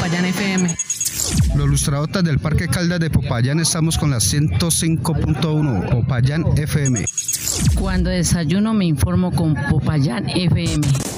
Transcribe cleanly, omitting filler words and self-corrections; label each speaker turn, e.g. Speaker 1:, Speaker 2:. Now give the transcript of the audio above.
Speaker 1: Popayán FM.
Speaker 2: Los lustradotas del Parque Caldas de Popayán estamos con la 105.1 Popayán FM.
Speaker 1: Cuando desayuno me informo con Popayán FM.